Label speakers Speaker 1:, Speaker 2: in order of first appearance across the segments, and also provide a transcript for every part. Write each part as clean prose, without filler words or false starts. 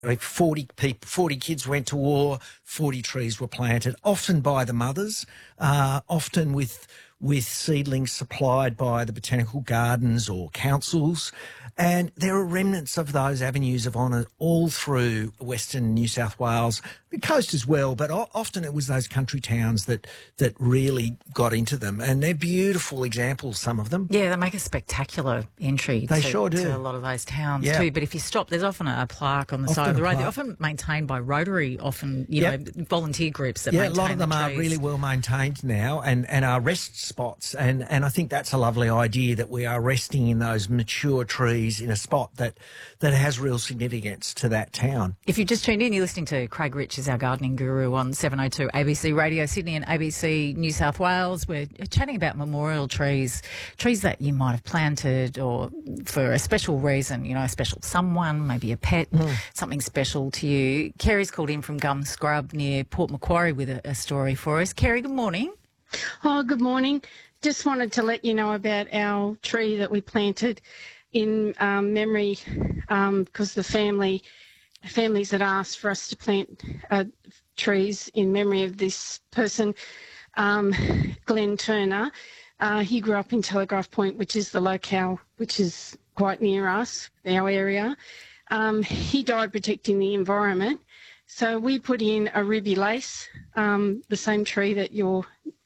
Speaker 1: Like 40 kids went to war, 40 trees were planted, often by the mothers, often with seedlings supplied by the botanical gardens or councils. And there are remnants of those avenues of honour all through Western New South Wales, the coast as well, but often it was those country towns that really got into them. And they're beautiful examples, some of them.
Speaker 2: Yeah, they make a spectacular entry
Speaker 1: They sure do.
Speaker 2: to a lot of those towns too. But if you stop, there's often a plaque on the side of the road. They're often maintained by Rotary, often, you know, volunteer groups that maintain the trees. Yeah, a lot of them are really well maintained now and are rest spots. And I think that's a lovely idea, that we are resting in those mature trees in a spot that has real significance to that town. If you've just tuned in, you're listening to Craig Rich, is our gardening guru on 702 ABC Radio Sydney and ABC New South Wales. We're chatting about memorial trees that you might have planted or for a special reason, you know, a special someone, maybe a pet, something special to you. Kerry's called in from Gum Scrub near Port Macquarie with a story for us. Kerry, good morning.
Speaker 3: Oh, good morning. Just wanted to let you know about our tree that we planted in memory, because the families had asked for us to plant trees in memory of this person, Glenn Turner. He grew up in Telegraph Point, which is the locale, which is quite near us, our area. He died protecting the environment. So we put in a ruby lace, the same tree that your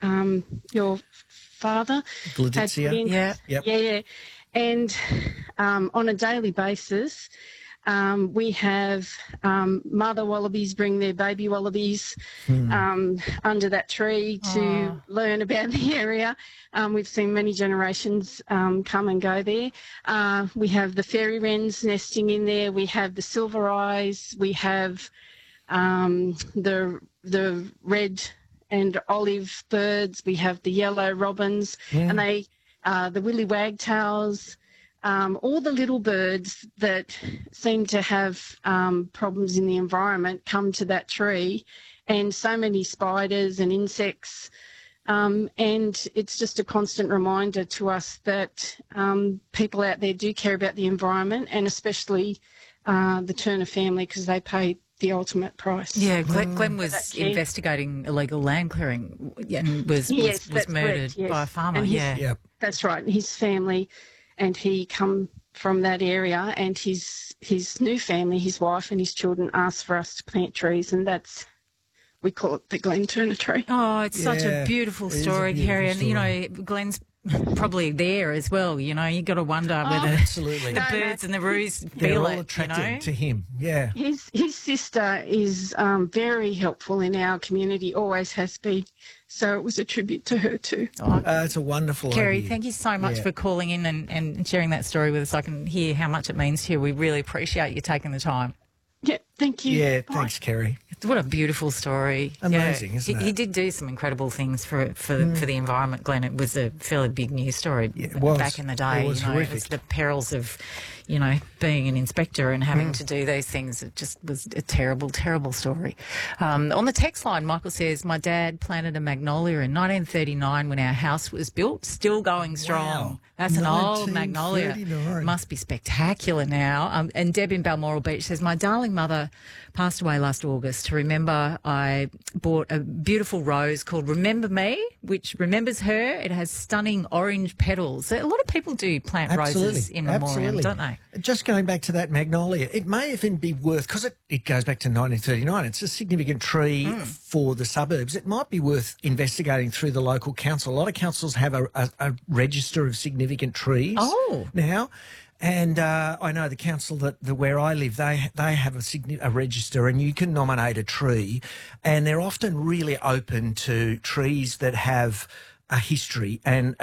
Speaker 3: father had put in. Yeah. And on a daily basis, we have mother wallabies bring their baby wallabies under that tree to learn about the area. We've seen many generations come and go there. We have the fairy wrens nesting in there. We have the silver eyes. We have the red and olive birds. We have the yellow robins, and the willy wagtails, all the little birds that seem to have problems in the environment come to that tree, and so many spiders and insects. And it's just a constant reminder to us that people out there do care about the environment, and especially the Turner family, because they pay the ultimate price.
Speaker 2: Yeah, Glenn was investigating illegal land clearing and was murdered by a farmer.
Speaker 3: That's right. His family and he come from that area, and his new family, his wife and his children, asked for us to plant trees, and we call it the Glenn Turner tree.
Speaker 2: Oh, it's such a beautiful story, Kerry. And, you know, Glenn's probably there as well. You know, you got to wonder whether the birds and the roos feel
Speaker 1: they're all
Speaker 2: it.
Speaker 1: attracted to him. Yeah.
Speaker 3: His sister is very helpful in our community, always has been. So it was a tribute to her too.
Speaker 1: It's a wonderful
Speaker 2: Kerry,
Speaker 1: idea.
Speaker 2: thank you so much for calling in and sharing that story with us. I can hear how much it means to you. We really appreciate you taking the time.
Speaker 3: Yeah, thank you.
Speaker 1: Yeah,
Speaker 3: Bye.
Speaker 1: Thanks, Kerry.
Speaker 2: What a beautiful story.
Speaker 1: Amazing, isn't it?
Speaker 2: He did do some incredible things for the environment, Glenn. It was a fairly big news story back in the day.
Speaker 1: It was horrific.
Speaker 2: It was the perils of, you know, being an inspector and having to do these things. It just was a terrible, terrible story. On the text line, Michael says, my dad planted a magnolia in 1939 when our house was built, still going strong.
Speaker 1: Wow.
Speaker 2: That's an old magnolia. Must be spectacular now. And Deb in Balmoral Beach says, my darling mother passed away last August. To remember, I bought a beautiful rose called Remember Me, which remembers her. It has stunning orange petals. A lot of people do plant roses in memoriam, don't they?
Speaker 1: Just going back to that magnolia, it may even be worth, because it goes back to 1939, it's a significant tree for the suburbs. It might be worth investigating through the local council. A lot of councils have a register of significant trees now. And I know the council where I live, they have a register, and you can nominate a tree, and they're often really open to trees that have a history, and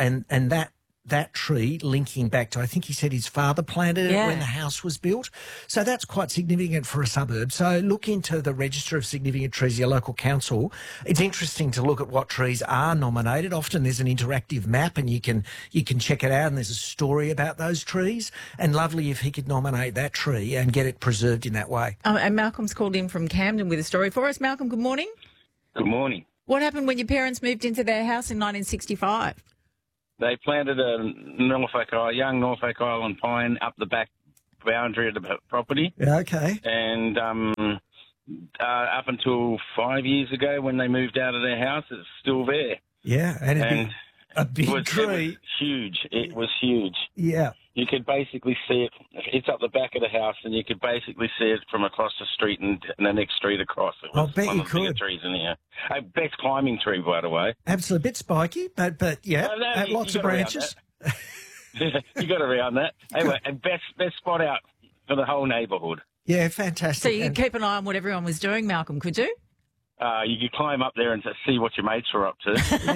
Speaker 1: that tree linking back to, I think he said his father planted it when the house was built. So that's quite significant for a suburb. So look into the register of significant trees, your local council. It's interesting to look at what trees are nominated. Often there's an interactive map, and you can check it out, and there's a story about those trees. And lovely if he could nominate that tree and get it preserved in that way.
Speaker 2: And Malcolm's called in from Camden with a story for us. Malcolm, good morning.
Speaker 4: Good morning.
Speaker 2: What happened when your parents moved into their house in 1965?
Speaker 4: They planted a young Norfolk Island pine up the back boundary of the property.
Speaker 1: Yeah, okay.
Speaker 4: And up until 5 years ago, when they moved out of their house, it's still there.
Speaker 1: Yeah, and a big tree.
Speaker 4: It was huge. It was huge.
Speaker 1: Yeah.
Speaker 4: You could basically see it. It's up the back of the house, and you could basically see it from across the street and the next street across. It was
Speaker 1: I bet
Speaker 4: one
Speaker 1: you
Speaker 4: of the bigger
Speaker 1: could.
Speaker 4: trees in here. Best climbing tree, by the way.
Speaker 1: Absolutely, a bit spiky, but yeah, lots of branches.
Speaker 4: You got around that. Anyway, and best spot out for the whole neighbourhood.
Speaker 1: Yeah, fantastic.
Speaker 2: So you could keep an eye on what everyone was doing, Malcolm, could you?
Speaker 4: You could climb up there and see what your mates were up to.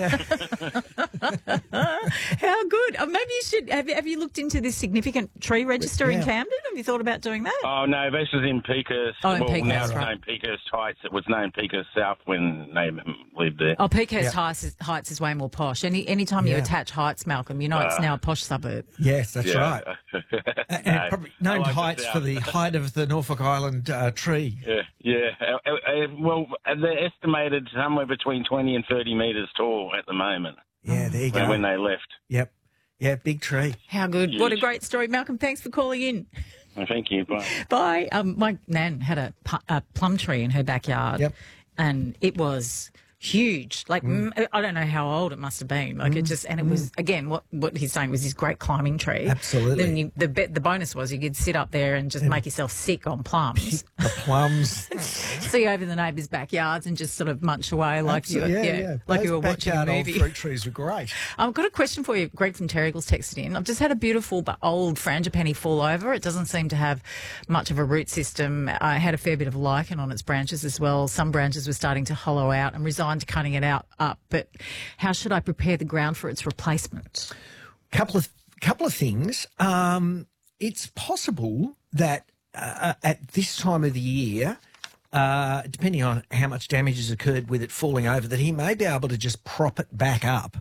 Speaker 2: How good. Maybe you should. Have you looked into this significant tree register in Camden? Have you thought about doing that?
Speaker 4: Oh, no, this was in Peakhurst.
Speaker 2: In Peakhurst,
Speaker 4: now it's
Speaker 2: right.
Speaker 4: named Peakhurst Heights. It was named Peakhurst South when they lived there.
Speaker 2: Oh, Peakhurst Heights is way more posh. Anytime you attach Heights, Malcolm, you know it's now a posh suburb.
Speaker 1: Yes, that's right. And probably named Heights for the height of the Norfolk Island tree.
Speaker 4: Yeah. Well, they're estimated somewhere between 20 and 30 metres tall at the moment.
Speaker 1: Yeah, there you go.
Speaker 4: When they left.
Speaker 1: Yep. Yeah, big tree.
Speaker 2: How good.
Speaker 4: Huge.
Speaker 2: What a great story. Malcolm, thanks for calling in.
Speaker 4: Well, thank you. Bye.
Speaker 2: Bye. My nan had a plum tree in her backyard.
Speaker 1: Yep.
Speaker 2: And it was huge. Like, I don't know how old it must have been. Like, it was, again, what he's saying was his great climbing tree.
Speaker 1: Absolutely.
Speaker 2: Then the bonus was you could sit up there and just make yourself sick on plums.
Speaker 1: The plums.
Speaker 2: See over the neighbours' backyards and just sort of munch away like you were watching a movie.
Speaker 1: Old fruit trees were great.
Speaker 2: I've got a question for you. Greg from Terrigal's texted in. I've just had a beautiful but old frangipani fall over. It doesn't seem to have much of a root system. I had a fair bit of lichen on its branches as well. Some branches were starting to hollow out and resigned to cutting it up. But how should I prepare the ground for its replacement?
Speaker 1: Couple of things. It's possible that at this time of the year, depending on how much damage has occurred with it falling over, that he may be able to just prop it back up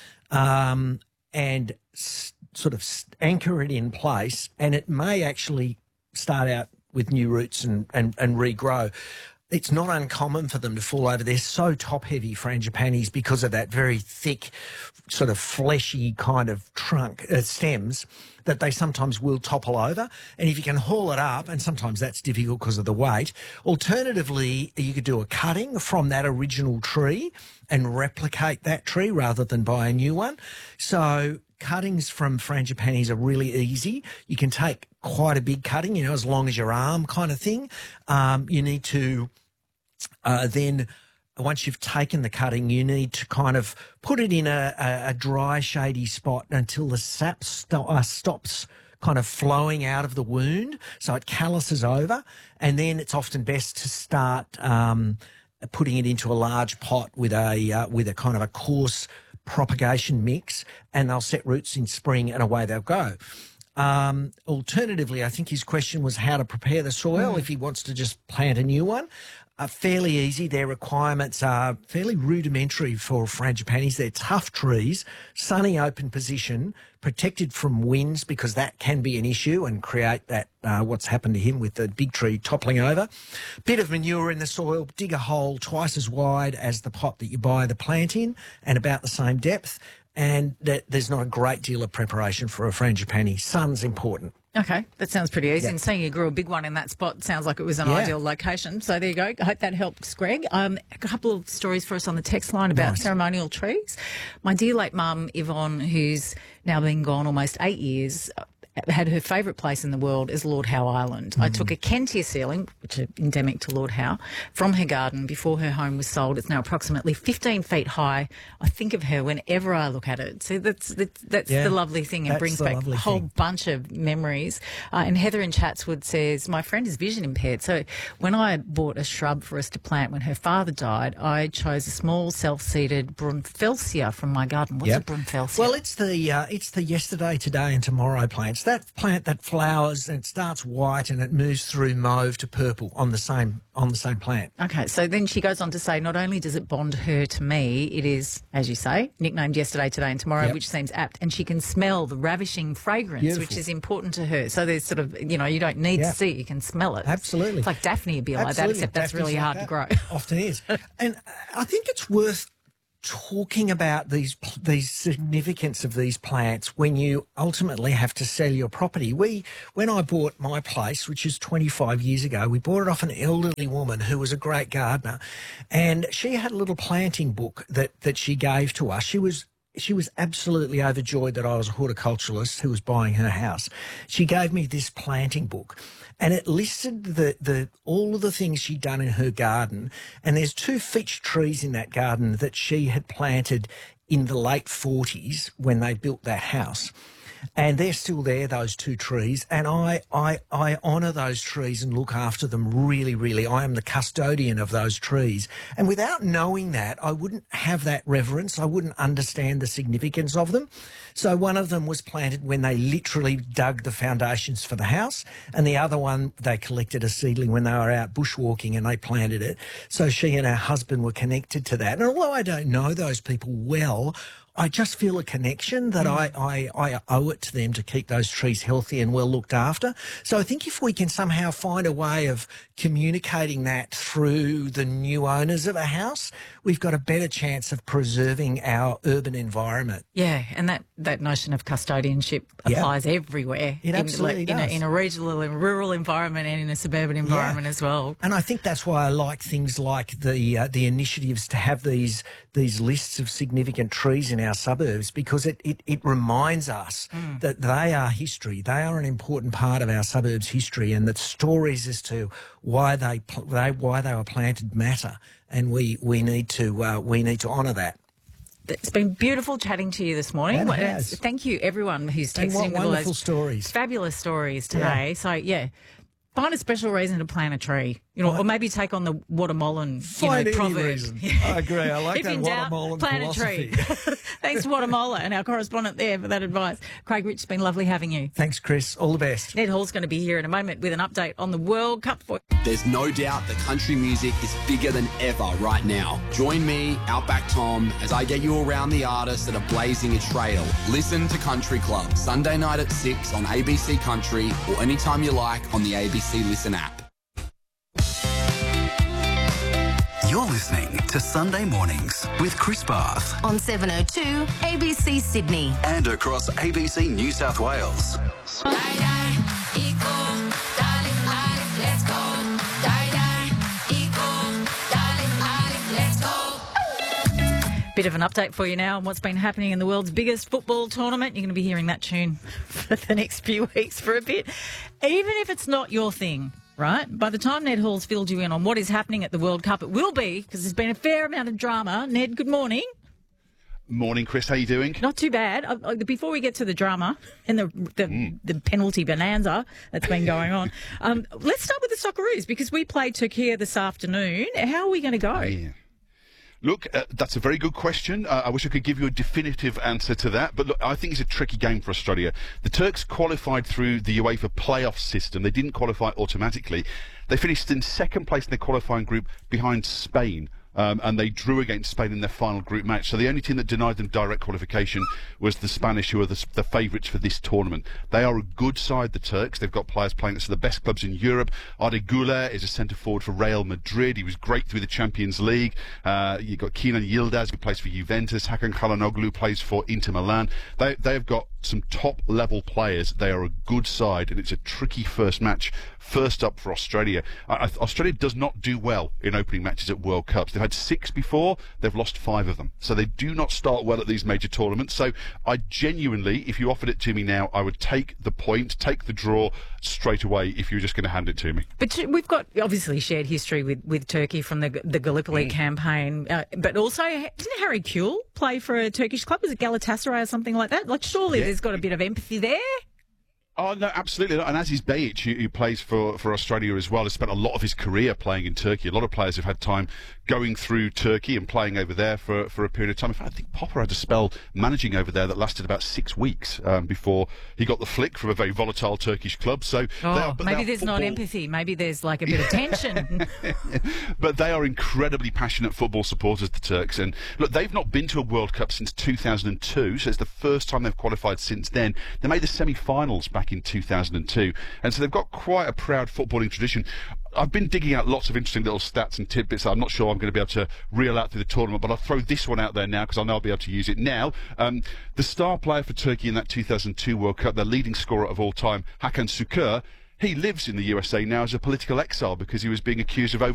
Speaker 1: and sort of anchor it in place, and it may actually start out with new roots and regrow. It's not uncommon for them to fall over. They're so top-heavy, frangipanis, because of that very thick, sort of fleshy kind of trunk stems, that they sometimes will topple over. And if you can haul it up, and sometimes that's difficult because of the weight, alternatively, you could do a cutting from that original tree and replicate that tree rather than buy a new one. So cuttings from frangipanis are really easy. You can take quite a big cutting, as long as your arm kind of thing. You need to then, once you've taken the cutting, you need to kind of put it in a dry, shady spot until the sap stops kind of flowing out of the wound, so it calluses over. And then it's often best to start putting it into a large pot with a kind of a coarse propagation mix, and they'll set roots in spring and away they'll go. Alternatively, I think his question was how to prepare the soil if he wants to just plant a new one. Fairly easy. Their requirements are fairly rudimentary for frangipanis. They're tough trees, sunny open position, protected from winds, because that can be an issue and create that what's happened to him with the big tree toppling over. Bit of manure in the soil, dig a hole twice as wide as the pot that you buy the plant in and about the same depth. And there's not a great deal of preparation for a frangipani. Sun's important.
Speaker 2: Okay, that sounds pretty easy. And seeing you grew a big one in that spot sounds like it was an ideal location. So there you go. I hope that helps, Greg. A couple of stories for us on the text line about ceremonial trees. My dear late mum, Yvonne, who's now been gone almost 8 years, had her favourite place in the world is Lord Howe Island. I took a Kentia ceiling, which is endemic to Lord Howe, from her garden before her home was sold. It's now approximately 15 feet high. I think of her whenever I look at it. So that's the lovely thing, and brings back a whole bunch of memories. And Heather in Chatswood says, my friend is vision impaired. So when I bought a shrub for us to plant when her father died, I chose a small self-seeded Brunfelsia from my garden. What's a Brunfelsia?
Speaker 1: Well, it's the yesterday, today and tomorrow plants. That plant that flowers and it starts white and it moves through mauve to purple on the same plant.
Speaker 2: Okay, so then she goes on to say, not only does it bond her to me, it is, as you say, nicknamed yesterday, today and tomorrow, which seems apt, and she can smell the ravishing fragrance, which is important to her. So there's sort of, you don't need to see it, you can smell it.
Speaker 1: Absolutely.
Speaker 2: It's like Daphne would be like that, except that's really hard to grow.
Speaker 1: Often is. And I think it's worth talking about these significance of these plants when you ultimately have to sell your property. When I bought my place, which is 25 years ago, we bought it off an elderly woman who was a great gardener, and she had a little planting book that she gave to us. She was absolutely overjoyed that I was a horticulturalist who was buying her house. She gave me this planting book, and it listed all of the things she'd done in her garden. And there's 2 fitch trees in that garden that she had planted in the late 40s when they built that house. And they're still there, those 2 trees. And I honour those trees and look after them really, really. I am the custodian of those trees. And without knowing that, I wouldn't have that reverence. I wouldn't understand the significance of them. So one of them was planted when they literally dug the foundations for the house. And the other one, they collected a seedling when they were out bushwalking and they planted it. So she and her husband were connected to that. And although I don't know those people well, I just feel a connection that I owe it to them to keep those trees healthy and well looked after. So I think if we can somehow find a way of communicating that through the new owners of a house, we've got a better chance of preserving our urban environment.
Speaker 2: Yeah, and that notion of custodianship applies everywhere.
Speaker 1: It absolutely does.
Speaker 2: In a regional and rural environment and in a suburban environment as well.
Speaker 1: And I think that's why I like things like the initiatives to have these lists of significant trees in our suburbs, because it reminds us that they are history. They are an important part of our suburbs' history, and that stories as to why they were planted matter, and we need to honour that.
Speaker 2: It's been beautiful chatting to you this morning. Thank you, everyone who's texting with all those
Speaker 1: stories,
Speaker 2: fabulous stories today. So find a special reason to plant a tree, or maybe take on the watermelon proverb.
Speaker 1: I agree. I like that watermelon philosophy.
Speaker 2: Plant a tree. Thanks, Watermola, and our correspondent there for that advice. Craig Rich, it's been lovely having you.
Speaker 1: Thanks, Chris. All the best.
Speaker 2: Ned Hall's going to be here in a moment with an update on the World Cup.
Speaker 5: There's no doubt that country music is bigger than ever right now. Join me, Outback Tom, as I get you around the artists that are blazing a trail. Listen to Country Club, Sunday night at 6 on ABC Country, or anytime you like on the ABC Listen app.
Speaker 6: You're listening to Sunday Mornings with Chris Bath
Speaker 7: on 702 ABC Sydney
Speaker 6: and across ABC New South Wales.
Speaker 2: Bit of an update for you now on what's been happening in the world's biggest football tournament. You're going to be hearing that tune for the next few weeks for a bit. Even if it's not your thing, right? By the time Ned Hall's filled you in on what is happening at the World Cup, it will be, because there's been a fair amount of drama. Ned, good morning.
Speaker 8: Morning, Chris. How you doing?
Speaker 2: Not too bad. Before we get to the drama and the penalty bonanza that's been going on, let's start with the Socceroos, because we played Turkey this afternoon. How are we going to go?
Speaker 8: Yeah. Look, that's a very good question. I wish I could give you a definitive answer to that. But look, I think it's a tricky game for Australia. The Turks qualified through the UEFA playoff system. They didn't qualify automatically. They finished in second place in their qualifying group behind Spain. And they drew against Spain in their final group match. So the only team that denied them direct qualification was the Spanish, who are the favourites for this tournament. They are a good side, the Turks. They've got players playing at some of the best clubs in Europe. Arda Güler is a centre-forward for Real Madrid. He was great through the Champions League. You've got Kenan Yildiz, who plays for Juventus. Hakan Çalhanoğlu plays for Inter Milan. They have got some top-level players. They are a good side, and it's a tricky first match. First up for Australia. Australia does not do well in opening matches at World Cups. They've had 6 before. They've lost 5 of them. So they do not start well at these major tournaments. So I genuinely, if you offered it to me now, I would take the point, take the draw straight away if you were just going to hand it to me.
Speaker 2: But we've got obviously shared history with Turkey from the Gallipoli campaign. But also, didn't Harry Kewell play for a Turkish club? Was it Galatasaray or something like that? Like, surely there's got a bit of empathy there.
Speaker 8: Oh, no, absolutely. And Aziz Beyic, who plays for Australia as well, has spent a lot of his career playing in Turkey. A lot of players have had time going through Turkey and playing over there for a period of time. In fact, I think Popper had a spell managing over there that lasted about 6 weeks before he got the flick from a very volatile Turkish club. So
Speaker 2: maybe there's not empathy. Maybe there's like a bit of tension.
Speaker 8: But they are incredibly passionate football supporters, the Turks. And look, they've not been to a World Cup since 2002, so it's the first time they've qualified since then. They made the semi-finals back back in 2002. And so they've got quite a proud footballing tradition. I've been digging out lots of interesting little stats and tidbits that I'm not sure I'm going to be able to reel out through the tournament, but I'll throw this one out there now because I know I'll be able to use it now. The star player for Turkey in that 2002 World Cup, their leading scorer of all time, Hakan Şükür, he lives in the USA now as a political exile because he was being accused of